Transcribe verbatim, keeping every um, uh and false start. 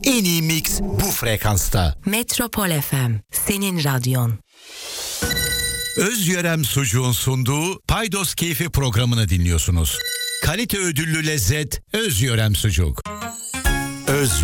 En iyi mix bu frekansta. Metropol F M, senin radyon. Özyörem Sucuğun sunduğu Paydos Keyfi programını dinliyorsunuz. Kalite ödüllü lezzet Özyörem Sucuk. Özyörem.